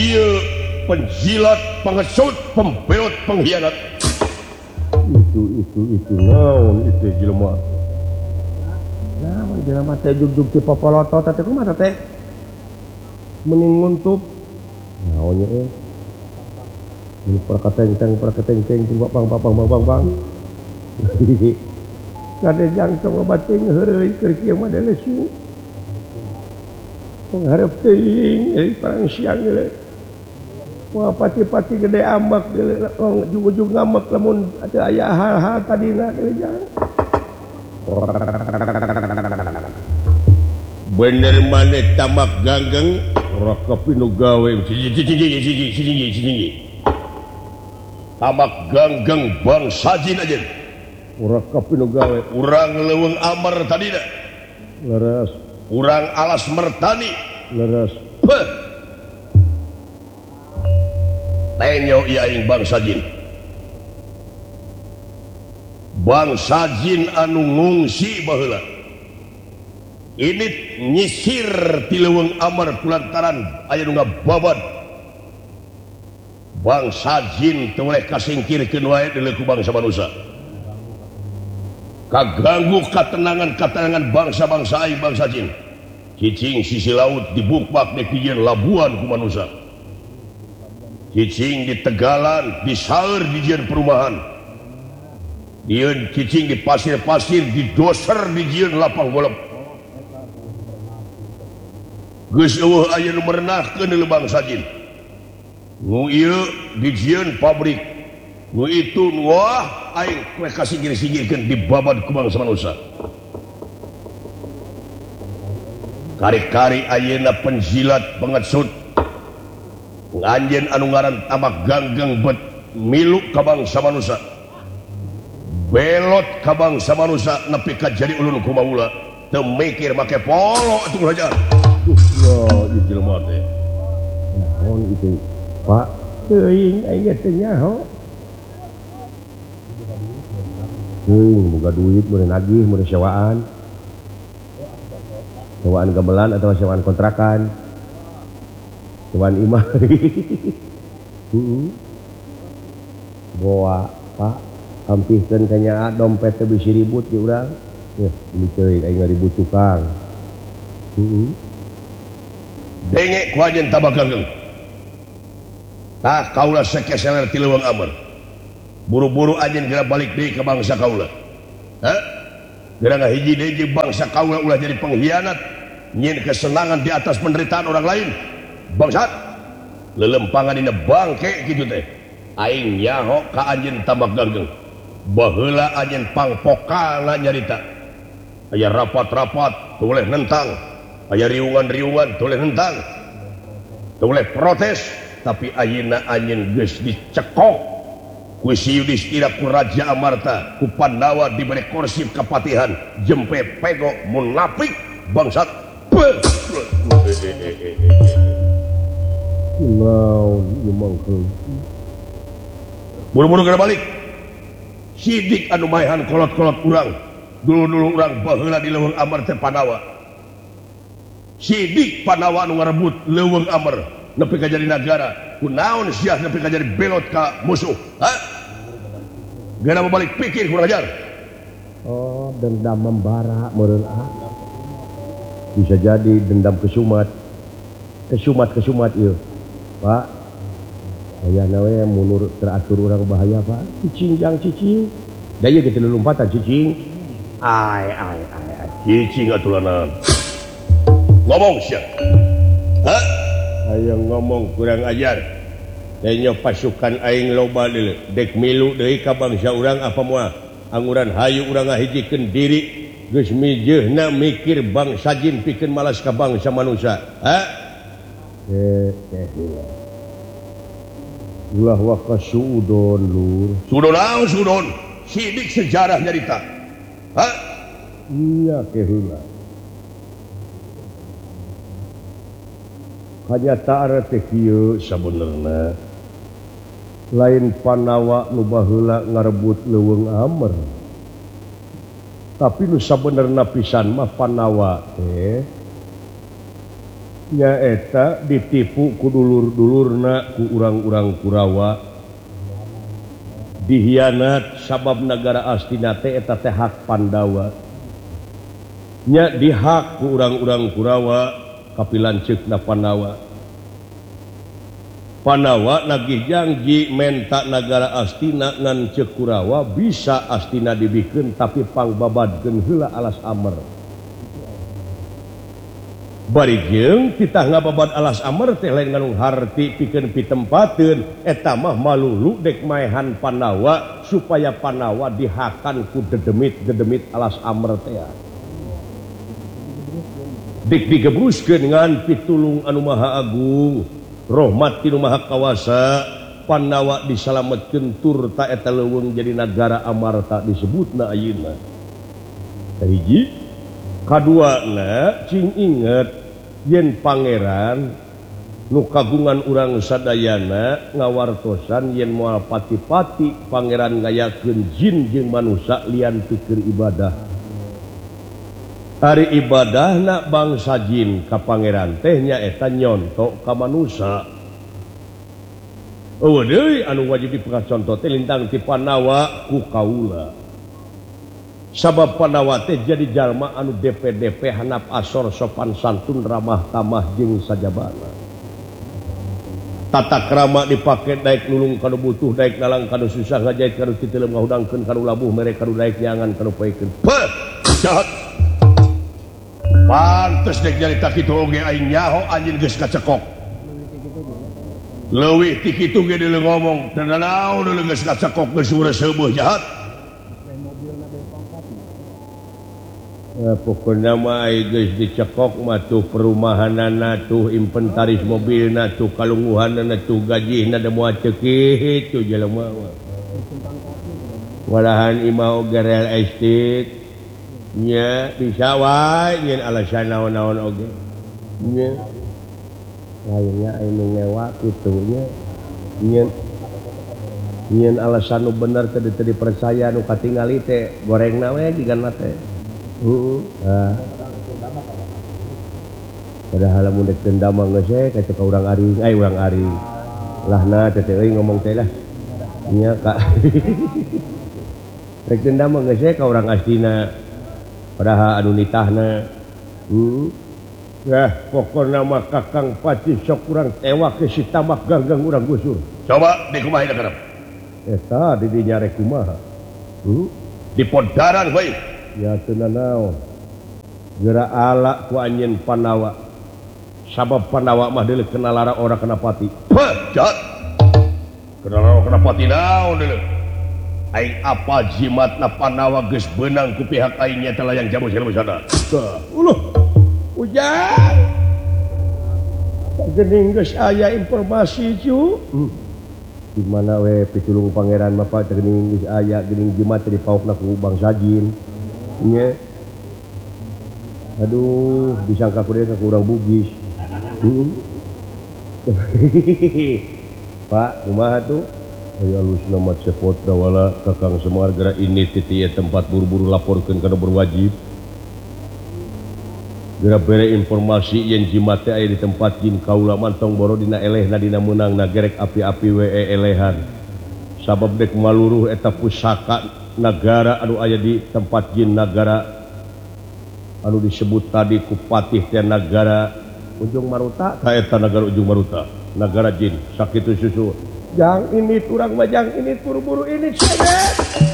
penjilat pengesut pembelot pengkhianat itu naon itu jelema naon jelema teh jug-jug ti popoloto teh kumaha teh mending nguntup naonnya ini perkateng bang kade jangtong bating heureuy keur kieu mah lesu pengharep teuing parang siang geuleuh wah pati-pati gede ambak geuleuh ujug-ujug ngambek lamun aya hal-hal tadina geuleuh jangan bener maneh tamak ganggeng rakapi nu gawe siji tamak ganggeng bang sajin aja rakapi nu gawe urang leuweung amar tadina leres urang alas mertani leres tenyo ieu aing bang sajin anu ngungsi baheula ini nyisir ti leuweung amar kulantaran aya nu ngababad bang sajin teu boleh kasingkirkeun wae deuleu ku bangsa manusia kaganggu katenangan bangsa-bangsa aing bang sajin cicing sisi laut dibukpak di kijieun labuan ku manusia cicing di tegalan di saeur di jieun perumahan dieun cicing di pasir-pasir di doser di jieun lapang golep geus eueuh aya nu merenahkeun deuleu bang sajin nu ieu di jieun pabrik nu itu wah aing we kasingir-singirkeun dibabad ku bangsa manusia kari-kari ayeuna penjilat pengesut nganjeun anu ngaran tamak ganggeng bet milu ka bangsa manusia belot ka bangsa manusia nepi ka jadi ulun ku maula teu mikir make polo atuh raja ieu jelema teh naon itu Pak teuing aing teh nyaho boga duit meureun nagih meureun sewaan gamelan atau sewaan kontrakan sewaan imah bawa Pak ampihkeun ka nya dompet teh bisi ribut di urang ini teuing aing ribut tukang denge ku ajeun tabak ganggeng tah kaula sekeseler ti leuweung amar buru-buru ajeun geura balik deui ka bangsa kaula geura ngahiji deui jeung bangsa kaula ulah jadi pengkhianat nyieun kesenangan di atas penderitaan orang lain bangsat lelempangan dina bangke kitu teh aing nyaho ka anjeun tabak ganggeng baheula anjeun pangpokana nyarita aya rapat-rapat teu boleh nentang aya riungan-riungan teu boleh nentang teu boleh protes tapi ayeuna anjeun geus dicekok ku si Yudhistira ku Raja Amarta ku Pandawa diberi kursi kapatihan jempe pego munafik bangsat buru-buru geura balik sidik anu maehan kolot-kolot urang dulu urang baheula di leuweung amar teh Pandawa sidik Pandawa anu ngarebut leuweung amar nepi ka jadi nagara kunaon sia nepi ka jadi belot ka musuh geuna balik pikir kurang ajar dendam membara meureun bisa jadi dendam kesumat ieu Pak ayana we munur teratur urang bahaya Pak cicing da ieu gitu lompatan cicing cicing atulanan ngomong sia aya ngomong kurang ajar nya pasukan aing loba deuleu dek milu deui ka bangsa urang apa moal anguran hayu urang ngahijikeun diri geus mijeuna mikir bang sajin pikeun malas ka bangsa manusia ulah wa kasudon lur sudon sidik sejarah nyarita iya keheula kenyataan teh kieu sabenerna lain Pandawa nu baheula ngarebut leuweung amar tapi nu sabenerna pisan mah Pandawa teh nyaeta ditipu ku dulur-dulurna ku urang-urang Kurawa dihianat sabab negara astina teh eta teh hak Pandawa nya dihak ku urang-urang Kurawa kapilanceukna Panawa nagih janji menta negara astina ngan ceuk Kurawa bisa astina dibikeun tapi pangbabadkeun heula alas amer. Bari jeung kita ngababad alas amer teh lain nganu harti pikeun pitempateun eta mah malulu dek maehan Panawa supaya Panawa dihakan ku dedemit alas amer teh. Dik digebruskeun ngan pitulung anu maha agung rahmat tinu maha kawasa Panawa disalametkeun tur ta eta leuweung jadi nagara amarta disebutna ayeuna. Hiji kaduana cing inget yen pangeran nu kagungan urang sadayana ngawartosan yen moal pati-pati pangeran ngayakeun jin jeung manusia lian pikir ibadah. Ari ibadahna bangsa jin ka pangeran teh nyaeta nyonto ka manusia. Eueuh deui anu wajib dipaconto teh lintang ti Panawa ku kaula. Sabab Panawa teh jadi jalma anu DP handap asor sopan santun ramah tamah jeung sajabana. Tata krama dipake daek nulung kanu butuh daek nalang kanu susah ngajait kanu titeuleum ngahudangkeun kanu labuh mere kanu daek nyangan kanu paekeun. Jahat. Pantes dek nyarita kitu oge aing nyaho anjeun geus kacekok. Leuwih ti kitu ge deuleu ngomong, teu naon deuleu geus kacekok geus urang seueuh jahat. Pokoknya mah geus dicekok mah tuh perumahanana tuh inventaris mobilna tuh kalungguhanna tuh gajihna da moal ceukih itu jelema mah. Walahan imah oge real estate nya bisa wae nyen alasan naon-naon oge. Nya lainnya anu ngewa kitu nya nyen alasan nu bener teu dipercaya nu katingali teh gorengna we digana teh. Padahal lamun dek dendam mah geus kaca ka urang aring, urang aring. Lahna teh euy ngomong teh lah. Nya ka. Dek dendam mah geus ka urang astina. Padahal anu nitahna. Pokona mah Kakang Pati sok urang tewak ke si tamak ganggang urang gusur. Coba di kumaha da karep. Eta di dinya rek kumaha? Di podaran bae. Ya teu nanaon. Geura ala ku anjeun Panawa. Sabab Panawa mah deuleu kena lara ora kena pati. Jahat. Kena lara kena pati naon deuleu. Aing apa jimatna Panawa geus beunang ku pihak aing nya telayang jamu sana. Uluh. Ujar. Geuning geus aya informasi cu. Di mana we pitulung pangeran mah Pak geuning geus aya geuning jimat teh dipaokna ku bangsa jin. Nya. Aduh, disangka ku desa ku urang Bugis. Pak, kumaha tuh? Aya alusna mat sepotra wala Kakang Semar geura ini ti tempat buru-buru laporkeun kana berwajib. Geura bere informasi yen jimat teh aya di tempat jin kaula mantong boro dina elehna dina meunangna gerek api-api we elehan. Sabab dek maluruh eta pusaka negara anu aya di tempat jin negara anu disebut tadi ku patih teh negara Ujung Maruta ta eta negara Ujung Maruta negara jin sakitu susu jang ini turang majang ini buru-buru ini cedet